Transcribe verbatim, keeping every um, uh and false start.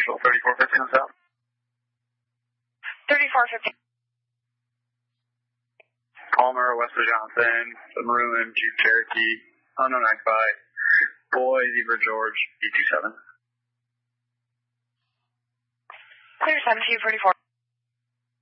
Central, thirty-four fifty on south. thirty-four fifty. Palmer, west of Johnson, the Maroon, Jeep Cherokee, unknown occupied. Boy, Zebra George, eight two seven. Clear seven two forty-four.